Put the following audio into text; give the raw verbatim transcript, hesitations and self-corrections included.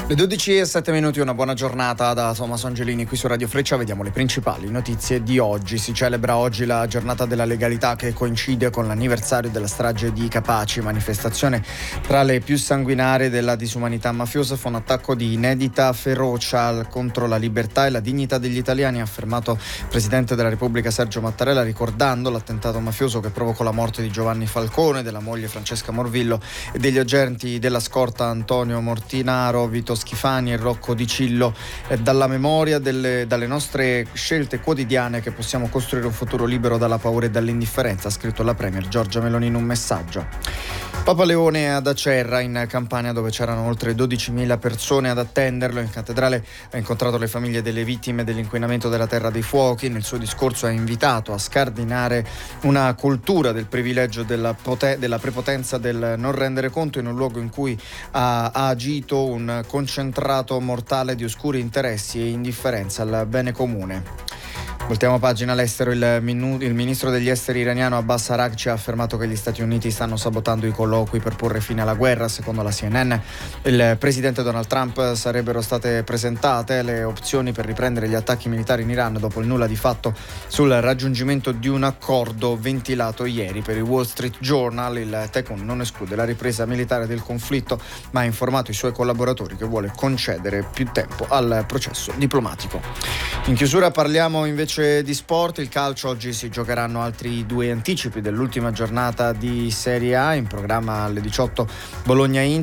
Le dodici e sette minuti, una buona giornata da Thomas Angelini qui su Radio Freccia. Vediamo le principali notizie di oggi. Si celebra oggi la giornata della legalità, che coincide con l'anniversario della strage di Capaci, manifestazione tra le più sanguinarie della disumanità mafiosa. Fu un attacco di inedita ferocia contro la libertà e la dignità degli italiani, ha affermato il Presidente della Repubblica Sergio Mattarella, ricordando l'attentato mafioso che provocò la morte di Giovanni Falcone, della moglie Francesca Morvillo e degli agenti della scorta Antonio Mortinaro, Vito Schifani e Rocco Di Cillo. Eh, dalla memoria delle, dalle nostre scelte quotidiane che possiamo costruire un futuro libero dalla paura e dall'indifferenza, ha scritto la Premier Giorgia Meloni in un messaggio. Papa Leone ad Acerra, in Campania, dove c'erano oltre dodicimila persone ad attenderlo. In cattedrale ha incontrato le famiglie delle vittime dell'inquinamento della Terra dei Fuochi. Nel suo discorso ha invitato a scardinare una cultura del privilegio, della, pote- della prepotenza, del non rendere conto, in un luogo in cui ha, ha agito un concentrato mortale di oscuri interessi e indifferenza al bene comune. Voltiamo pagina all'estero. Il, minu- il ministro degli esteri iraniano Abbas Araghchi ha affermato che gli Stati Uniti stanno sabotando i colloqui per porre fine alla guerra. Secondo la C N N, il presidente Donald Trump, sarebbero state presentate le opzioni per riprendere gli attacchi militari in Iran dopo il nulla di fatto sul raggiungimento di un accordo ventilato ieri. Per il Wall Street Journal, il Tycoon non esclude la ripresa militare del conflitto, ma ha informato i suoi collaboratori che vuole concedere più tempo al processo diplomatico. In chiusura parliamo invece di sport. Il calcio: oggi si giocheranno altri due anticipi dell'ultima giornata di Serie A. In programma alle diciotto Bologna-Inter.